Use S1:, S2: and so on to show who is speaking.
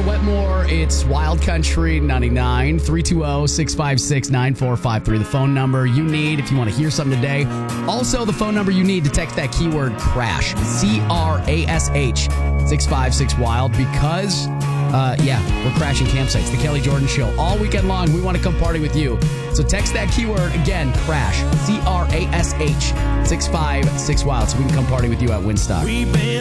S1: Wetmore. It's Wild Country 99 320-656-9453. The phone number you need if you want to hear something today. Also, the phone number you need to text that keyword CRASH. CRASH 656 Wild because, we're crashing campsites. The Kelly Jordan Show all weekend long. We want to come party with you. So text that keyword again, CRASH. CRASH 656 Wild so we can come party with you at Winstock.